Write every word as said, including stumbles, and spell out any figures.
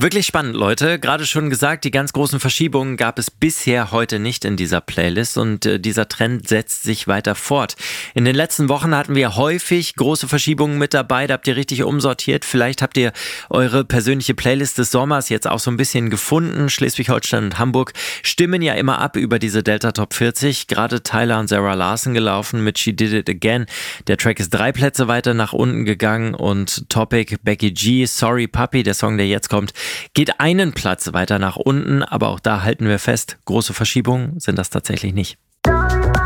Wirklich spannend, Leute. Gerade schon gesagt, die ganz großen Verschiebungen gab es bisher heute nicht in dieser Playlist und äh, dieser Trend setzt sich weiter fort. In den letzten Wochen hatten wir häufig große Verschiebungen mit dabei, da habt ihr richtig umsortiert. Vielleicht habt ihr eure persönliche Playlist des Sommers jetzt auch so ein bisschen gefunden. Schleswig-Holstein und Hamburg stimmen ja immer ab über diese Delta Top vierzig. Gerade Tyler und Sarah Larson gelaufen mit She Did It Again. Der Track ist drei Plätze weiter nach unten gegangen und Topic, Becky G, Sorry Puppy, der Song, der jetzt kommt, geht einen Platz weiter nach unten, aber auch da halten wir fest, große Verschiebungen sind das tatsächlich nicht.